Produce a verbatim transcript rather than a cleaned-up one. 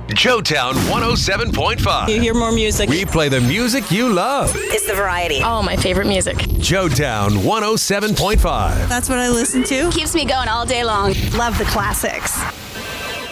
Joetown one oh seven point five. You hear more music. We play the music you love. It's the variety. Oh, my favorite music. Joetown one oh seven point five. That's what I listen to. Keeps me going all day long. Love the classics.